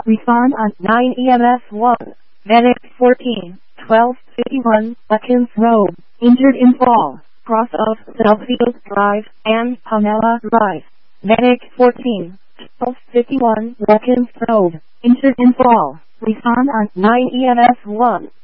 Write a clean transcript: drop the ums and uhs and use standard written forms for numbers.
Respond on 9 EMS 1. Medic 14, 1251, Atkins Road. Injured in fall. Cross of Southfield Drive and Pamela Drive. Medic 14, 1251, Atkins Road. Injured in fall. Respond on 9 EMS 1.